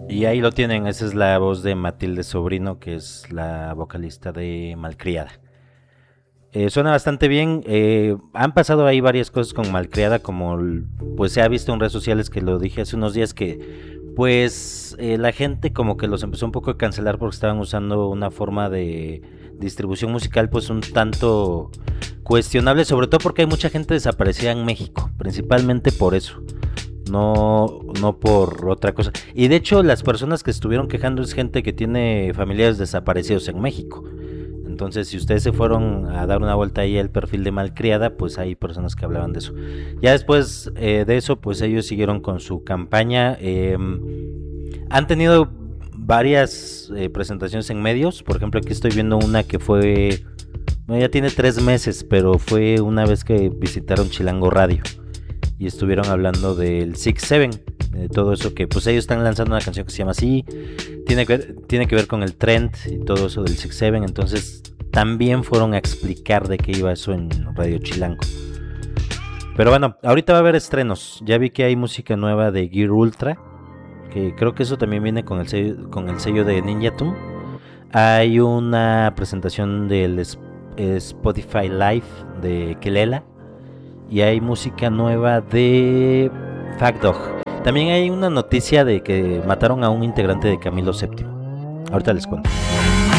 Y ahí lo tienen, esa es la voz de Matilde Sobrino, que es la vocalista de Malcriada. Suena bastante bien. Han pasado ahí varias cosas con Malcriada, como pues se ha visto en redes sociales, que lo dije hace unos días, que pues la gente como que los empezó un poco a cancelar porque estaban usando una forma de distribución musical pues un tanto cuestionable, sobre todo porque hay mucha gente desaparecida en México, principalmente por eso. No por otra cosa. Y de hecho las personas que estuvieron quejando es gente que tiene familiares desaparecidos en México. Entonces, si ustedes se fueron a dar una vuelta ahí al perfil de Malcriada, pues hay personas que hablaban de eso. Ya después de eso, pues ellos siguieron con su campaña. Han tenido varias presentaciones en medios. Por ejemplo, aquí estoy viendo una que fue... Bueno, ya tiene 3 meses, pero fue una vez que visitaron Chilango Radio. Y estuvieron hablando del Six Seven, de todo eso que pues ellos están lanzando una canción que se llama así, tiene que ver con el trend y todo eso del Six Seven, entonces también fueron a explicar de qué iba eso en Radio Chilango. Pero bueno, ahorita va a haber estrenos, ya vi que hay música nueva de Gear Ultra, que creo que eso también viene con el sello de Ninja Tune. Hay una presentación del Spotify Live de Kelela. Y hay música nueva de Fact Dog. También hay una noticia de que mataron a un integrante de Camilo VII. Ahorita les cuento.